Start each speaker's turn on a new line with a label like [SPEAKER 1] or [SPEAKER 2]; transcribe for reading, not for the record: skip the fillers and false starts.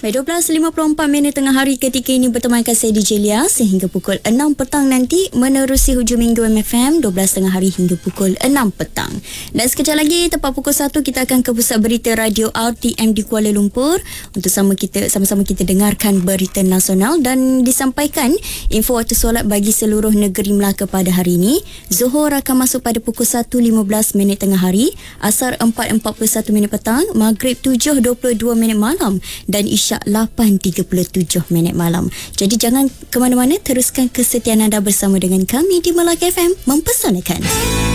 [SPEAKER 1] Baik, 12.54 tengah hari ketika ini bertemankan saya DJ Lia sehingga pukul 6 petang nanti menerusi hujung minggu MFM 12 tengah hari hingga pukul 6 petang. Dan sekejap lagi tepat pukul 1 kita akan ke pusat berita radio RTM di Kuala Lumpur untuk sama-sama kita dengarkan berita nasional dan disampaikan info waktu solat bagi seluruh negeri Melaka pada hari ini. Zuhur akan masuk pada pukul 1.15 tengah hari, Asar 4.41 petang, Maghrib 7.22 malam dan Isyak 8.37 malam. Jadi jangan ke mana-mana, teruskan kesetiaan anda bersama dengan kami di Melaka FM Mempesonakan.